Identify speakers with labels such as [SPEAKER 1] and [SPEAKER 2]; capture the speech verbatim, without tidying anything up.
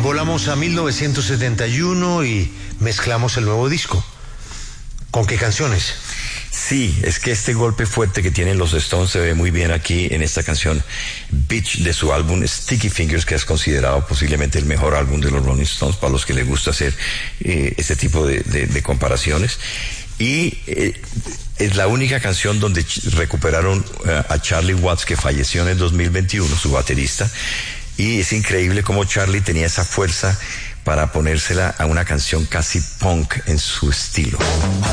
[SPEAKER 1] volamos a mil novecientos setenta y uno y mezclamos el nuevo disco. ¿Con qué canciones?
[SPEAKER 2] Sí, es que este golpe fuerte que tienen los Stones se ve muy bien aquí en esta canción Beach de su álbum Sticky Fingers, que es considerado posiblemente el mejor álbum de los Rolling Stones para los que les gusta hacer eh, este tipo de, de, de comparaciones. Y eh, es la única canción donde ch- recuperaron uh, a Charlie Watts, que falleció en el dos mil veintiuno, su baterista, y es increíble cómo Charlie tenía esa fuerza para ponérsela a una canción casi punk en su estilo.